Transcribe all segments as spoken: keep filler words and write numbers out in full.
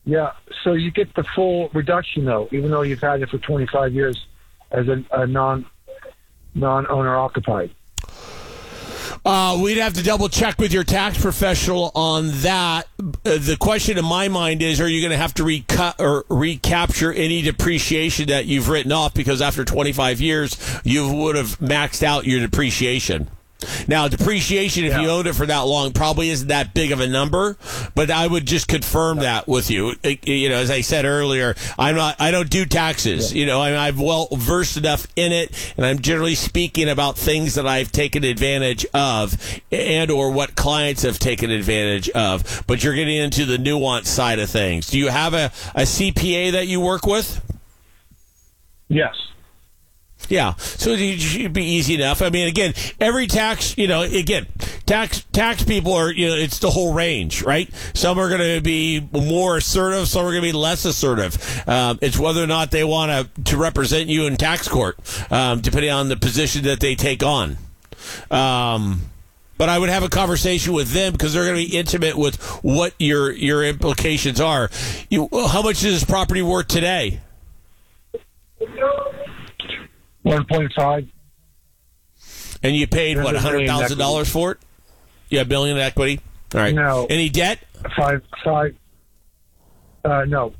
Yeah. So you get the full reduction though, even though you've had it for twenty-five years as a, a non non owner occupied. Uh, we'd have to double check with your tax professional on that. Uh, the question in my mind is, are you going to have to recut or recapture any depreciation that you've written off? Because after twenty-five years, you would have maxed out your depreciation. Now, depreciation, if Yeah. you owned it for that long, probably isn't that big of a number, but I would just confirm that with you. It- you know, as I said earlier, I'm not, I don't do taxes. You know, I'm, I'm well versed enough in it, and I'm generally speaking about things that I've taken advantage of and or what clients have taken advantage of. But you're getting into the nuance side of things. Do you have a, a C P A that you work with? Yes. Yeah, so it should be easy enough. I mean, again, every tax, you know, again, tax tax people are, you know, it's the whole range, right? Some are going to be more assertive, some are going to be less assertive. Um, it's whether or not they want to to represent you in tax court, um, depending on the position that they take on. Um, but I would have a conversation with them because they're going to be intimate with what your your implications are. You, how much is this property worth today? one point five. And you paid, what, There's a one hundred million thousand dollars equity. for it? You have a billion in equity? All right. No. Any debt? Five, five. Uh, no.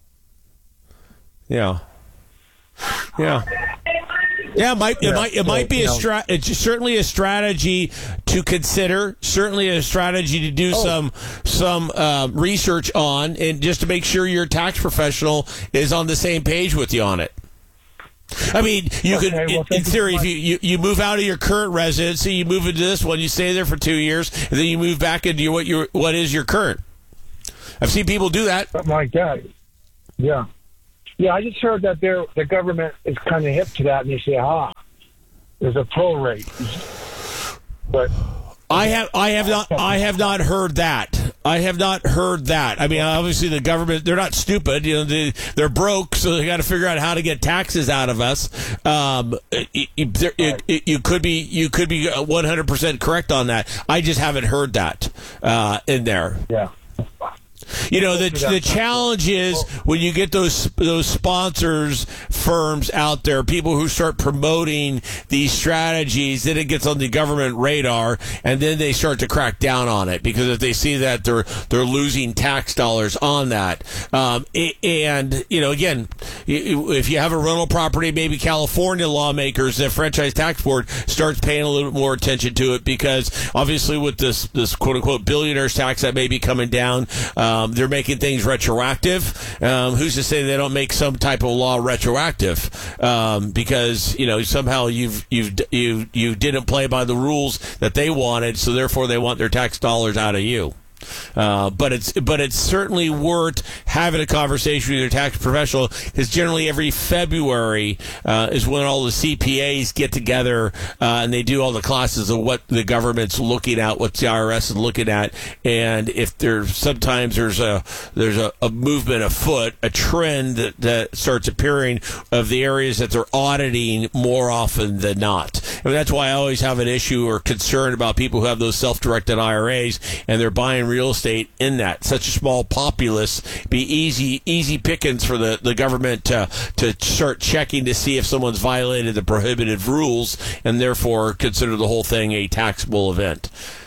Yeah. Yeah. Yeah, it might it Yeah, might it so, might be you a know- strat. It's certainly a strategy to consider. Certainly a strategy to do Oh. some some uh, research on, and just to make sure your tax professional is on the same page with you on it. I mean, you Okay, could, well, in, in thank you theory, so if you, you, you move out of your current residency, you move into this one, you stay there for two years, and then you move back into your, what your what is your current. I've seen people do that. Something like that. Yeah. Yeah, I just heard that they're, the government is kind of hip to that, and they say, ah, there's a prorate. But I have I have not I have not heard that. I have not heard that. I mean, obviously the government, they're not stupid. You know, they, they're broke, so they got to figure out how to get taxes out of us. Um, it, it, there- it, it, you could be you could be one hundred percent correct on that. I just haven't heard that uh, in there. yeah. You know, the the challenge is when you get those those sponsors firms out there, people who start promoting these strategies, then it gets on the government radar, and then they start to crack down on it because if they see that they're they're losing tax dollars on that, um, and you know, again, if you have a rental property, maybe California lawmakers, the franchise tax board starts paying a little bit more attention to it because obviously with this this quote unquote billionaires tax that may be coming down. Um, they're making things retroactive. Um, who's to say they don't make some type of law retroactive? Um, because you know somehow you've you've you you didn't play by the rules that they wanted, so therefore they want their tax dollars out of you. Uh, but it's but it's certainly worth having a conversation with your tax professional because generally every February uh, is when all the C P As get together uh, and they do all the classes of what the government's looking at, what the I R S is looking at, and if there's sometimes there's a there's a, a movement afoot, a trend that, that starts appearing of the areas that they're auditing more often than not. And that's why I always have an issue or concern about people who have those self-directed I R As and they're buying real estate in that. Such a small populace, be easy easy pickings for the, the government to, to start checking to see if someone's violated the prohibited rules and therefore consider the whole thing a taxable event.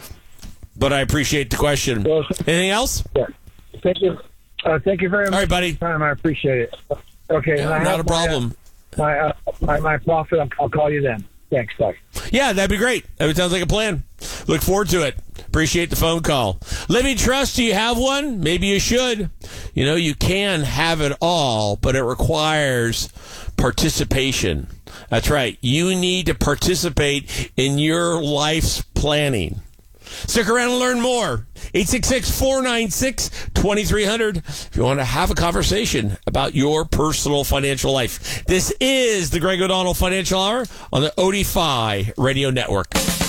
But I appreciate the question. Well, Anything else? Yeah. Thank you. Uh, thank you very much. All right, buddy. For your time. I appreciate it. Okay. and I Not have a problem. My, uh, my, uh, my, my profit, I'll, I'll call you then. Thanks, bye. Yeah, that'd be great. That sounds like a plan. Look forward to it. Appreciate the phone call. Living Trust, do you have one? Maybe you should. You know, you can have it all, but it requires participation. That's right. You need to participate in your life's planning. Stick around and learn more. eight six six, four nine six, two three zero zero if you want to have a conversation about your personal financial life. This is the Greg O'Donnell Financial Hour on the O D F I Radio Network.